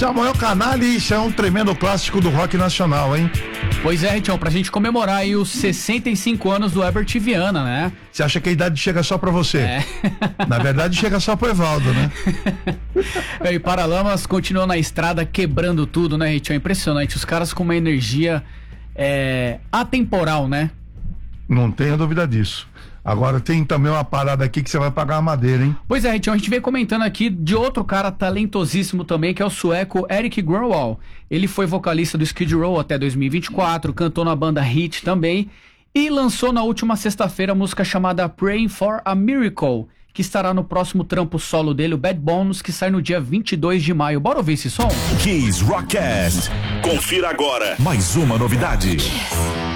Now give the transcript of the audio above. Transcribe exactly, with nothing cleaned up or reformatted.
Samuel Canali, isso é um tremendo clássico do rock nacional, hein? Pois é, então, pra gente comemorar aí os sessenta e cinco anos do Herbert Viana, né? Você acha que a idade chega só pra você? É. Na verdade, chega só pro Evaldo, né? E Paralamas continua na estrada quebrando tudo, né, Ritão? É impressionante. Os caras com uma energia é, atemporal, né? Não tenha dúvida disso. Agora tem também uma parada aqui que você vai pagar a madeira, hein? Pois é, Ritão, a gente vem comentando aqui de outro cara talentosíssimo também, que é o sueco Eric Grönwall. Ele foi vocalista do Skid Row até dois mil e vinte e quatro, cantou na banda Hit também, e lançou na última sexta-feira a música chamada Praying for a Miracle, que estará no próximo trampo solo dele, o Bad Bones, que sai no dia vinte e dois de maio. Bora ouvir esse som? Kiss Rockcast. Confira agora mais uma novidade. Kiss.